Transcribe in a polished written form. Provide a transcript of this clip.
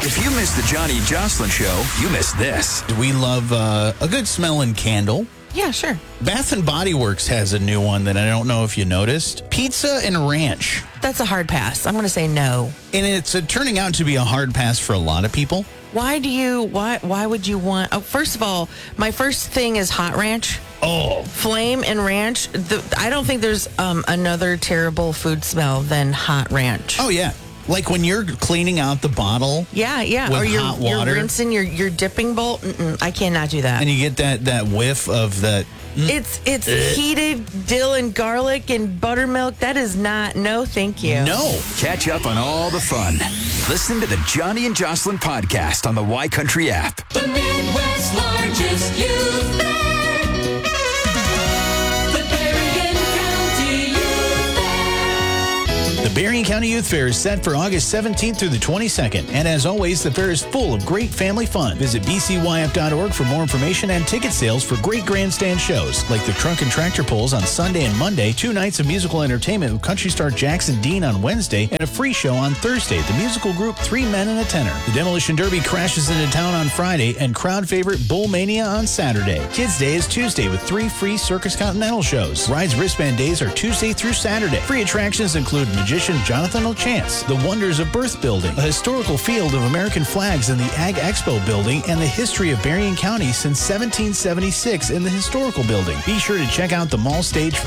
If you missed the Johnny and Jocelyn show, you missed this. We love a good smelling candle. Yeah, sure. Bath and Body Works has a new one that I don't know if you noticed. Pizza and ranch. That's a hard pass. I'm going to say no. And it's turning out to be a hard pass for a lot of people. Why would you want... Oh, first of all, my first thing is hot ranch. Oh. Flame and ranch. I don't think there's another terrible food smell than hot ranch. Oh, yeah. Like when you're cleaning out the bottle. Yeah. With Or hot water. you're rinsing your dipping bowl. I cannot do that. And you get that whiff of that. It's heated dill and garlic and buttermilk. That is not... No, thank you. No. Catch up on all the fun. Listen to the Johnny and Jocelyn podcast on the Y Country app. The Midwest's largest youth fair. The Berrien County Youth Fair. The Berrien County Youth Fair is set for August 17th through the 22nd. And as always, the fair is full of great family fun. Visit bcyf.org for more information and ticket sales for great grandstand shows, like the Trunk and Tractor Pulls on Sunday and Monday, 2 nights of musical entertainment with country star Jackson Dean on Wednesday, and a free show on Thursday, the musical group 3 Men and a Tenor. The Demolition Derby crashes into town on Friday, and crowd favorite Bull Mania on Saturday. Kids Day is Tuesday with 3 free Circus Continental shows. Rides Wristband Days are Tuesday through Saturday. Free attractions include magician Jonathan O'Chance, the Wonders of Birth Building, a historical field of American flags in the Ag Expo building, and the history of Berrien County since 1776 in the historical building. Be sure to check out the mall stage